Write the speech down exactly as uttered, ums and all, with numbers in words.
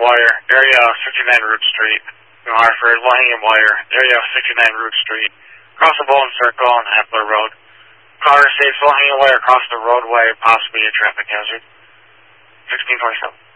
wire, area sixty-nine Root Street. New Hartford, low hanging wire, area sixty-nine Root Street. Cross the Bowling Circle on Hepler Road. Caller states low hanging wire across the roadway, possibly a traffic hazard. sixteen twenty-seven.